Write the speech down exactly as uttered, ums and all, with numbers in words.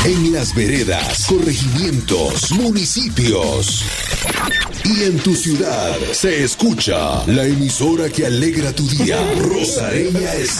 En las veredas, corregimientos, municipios y en tu ciudad se escucha la emisora que alegra tu día. Rosareña es